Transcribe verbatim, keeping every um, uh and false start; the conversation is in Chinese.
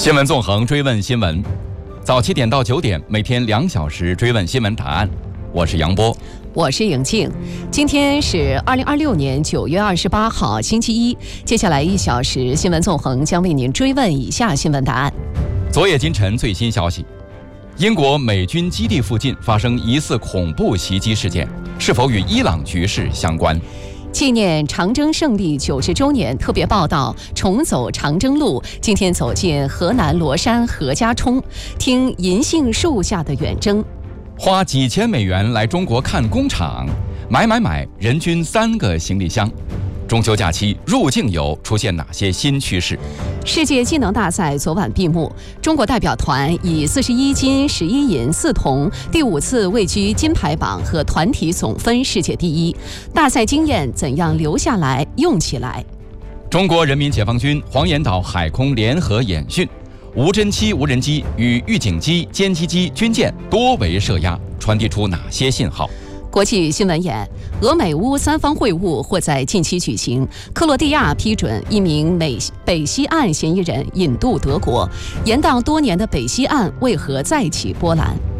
新闻纵横，追问新闻，早七点到九点，每天两小时追问新闻答案。我是杨波， 我是莹静。今天是二零二六年九月二十八号，星期一。接下来一小时，新闻纵横将为您追问以下新闻答案。 昨夜今晨最新消息：英国美军基地附近发生疑似恐怖袭击事件，是否与伊朗局势相关？ 纪念长征胜利九十周年特别报道：重走长征路，今天走进河南罗山何家冲，听银杏树下的远征。 花几千美元来中国看工厂，买买买，人均三个行李箱。中秋假期入境游出现哪些新趋势？ 世界技能大赛昨晚闭幕，中国代表团以四十一金、十一银、四铜，第五次位居金牌榜和团体总分世界第一。大赛经验怎样留下来、用起来？ 中国人民解放军黄岩岛海空联合演训，无侦七无人机与预警机、歼击机、军舰多维射压，传递出哪些信号？ 国际新闻眼：俄美乌三方会晤或在近期举行。克罗地亚批准一名美北西岸嫌疑人引渡德国。延宕多年的北西岸为何再起波澜？